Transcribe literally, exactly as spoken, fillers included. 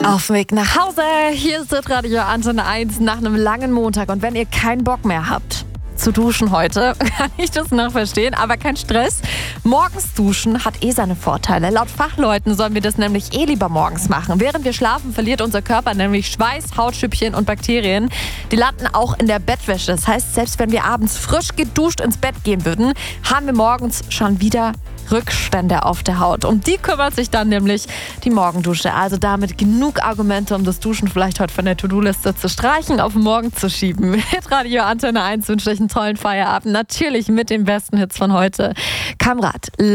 Auf dem Weg nach Hause, hier ist das Radio Antenne eins nach einem langen Montag. Und wenn ihr keinen Bock mehr habt zu duschen heute, kann ich das noch verstehen, aber kein Stress. Morgens duschen hat eh seine Vorteile. Laut Fachleuten sollen wir das nämlich eh lieber morgens machen. Während wir schlafen, verliert unser Körper nämlich Schweiß, Hautschüppchen und Bakterien. Die landen auch in der Bettwäsche. Das heißt, selbst wenn wir abends frisch geduscht ins Bett gehen würden, haben wir morgens schon wieder Rückstände auf der Haut. Um die kümmert sich dann nämlich die Morgendusche. Also damit genug Argumente, um das Duschen vielleicht heute von der To-Do-Liste zu streichen, auf morgen zu schieben. Mit Radio Antenne eins wünsche ich einen tollen Feierabend. Natürlich mit den besten Hits von heute. Kamrat.